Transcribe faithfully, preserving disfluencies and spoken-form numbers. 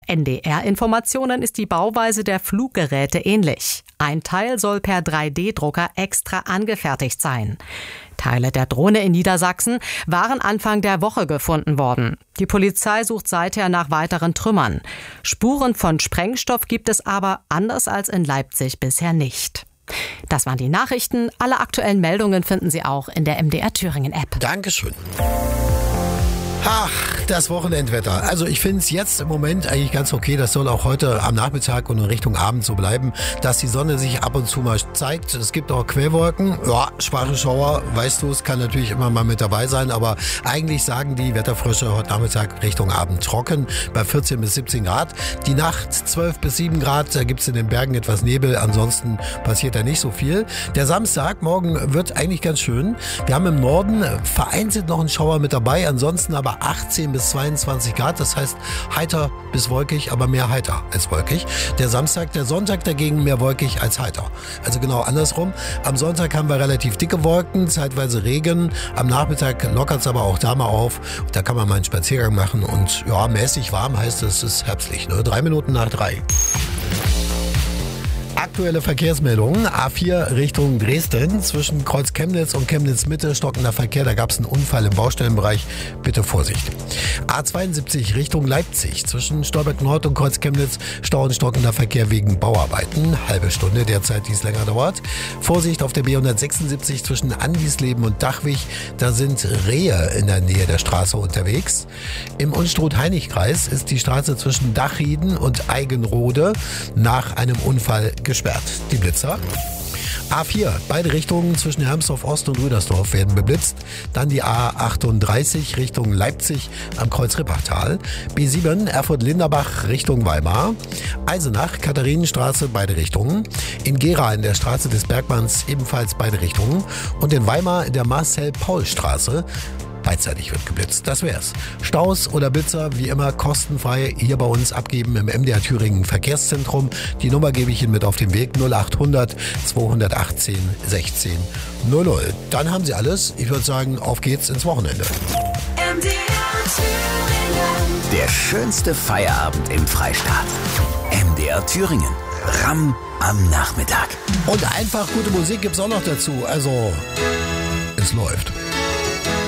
N D R-Informationen ist die Bauweise der Fluggeräte ähnlich. Ein Teil soll per drei D Drucker extra angefertigt sein. Teile der Drohne in Niedersachsen waren Anfang der Woche gefunden worden. Die Polizei sucht seither nach weiteren Trümmern. Spuren von Sprengstoff gibt es aber, anders als in Leipzig, bisher nicht. Das waren die Nachrichten. Alle aktuellen Meldungen finden Sie auch in der M D R Thüringen App. Dankeschön. Ach, das Wochenendwetter. Also ich finde es jetzt im Moment eigentlich ganz okay. Das soll auch heute am Nachmittag und in Richtung Abend so bleiben, dass die Sonne sich ab und zu mal zeigt. Es gibt auch Quellwolken. Ja, schwache Schauer, weißt du, es kann natürlich immer mal mit dabei sein. Aber eigentlich sagen die Wetterfrösche heute Nachmittag Richtung Abend trocken bei vierzehn bis siebzehn Grad. Die Nacht zwölf bis sieben Grad, da gibt es in den Bergen etwas Nebel. Ansonsten passiert da nicht so viel. Der Samstag, morgen wird eigentlich ganz schön. Wir haben im Norden vereinzelt noch einen Schauer mit dabei. Ansonsten aber achtzehn bis zweiundzwanzig Grad, das heißt heiter bis wolkig, aber mehr heiter als wolkig. Der Samstag, der Sonntag dagegen mehr wolkig als heiter. Also genau andersrum. Am Sonntag haben wir relativ dicke Wolken, zeitweise Regen. Am Nachmittag lockert es aber auch da mal auf. Da kann man mal einen Spaziergang machen und ja, mäßig warm heißt es, es ist herbstlich. Ne? Drei Minuten nach drei. Aktuelle Verkehrsmeldungen. A vier Richtung Dresden. Zwischen Kreuz Chemnitz und Chemnitz Mitte stockender Verkehr. Da gab es einen Unfall im Baustellenbereich. Bitte Vorsicht. A zweiundsiebzig Richtung Leipzig. Zwischen Stolberg Nord und Kreuz Chemnitz Stau und stockender Verkehr wegen Bauarbeiten. Halbe Stunde derzeit, die es länger dauert. Vorsicht auf der B hundertsechsundsiebzig zwischen Andisleben und Dachwig. Da sind Rehe in der Nähe der Straße unterwegs. Im Unstrut-Heinig-Kreis ist die Straße zwischen Dachrieden und Eigenrode nach einem Unfall gesperrt. Die Blitzer. A vier, beide Richtungen zwischen Hermsdorf Ost und Rüdersdorf werden beblitzt. Dann die A achtunddreißig Richtung Leipzig am Kreuz Rippachtal. B sieben, Erfurt-Linderbach Richtung Weimar. Eisenach, Katharinenstraße, beide Richtungen. In Gera in der Straße des Bergmanns ebenfalls beide Richtungen. Und in Weimar in der Marcel-Paul-Straße. Beidseitig wird geblitzt. Das wär's. Staus oder Blitzer, wie immer, kostenfrei hier bei uns abgeben im M D R Thüringen Verkehrszentrum. Die Nummer gebe ich Ihnen mit auf den Weg. null achthundert zweihundertachtzehn sechzehn null null. Dann haben Sie alles. Ich würde sagen, auf geht's ins Wochenende. M D R Thüringen. Der schönste Feierabend im Freistaat. M D R Thüringen. Ramm am Nachmittag. Und einfach gute Musik gibt's auch noch dazu. Also, es läuft.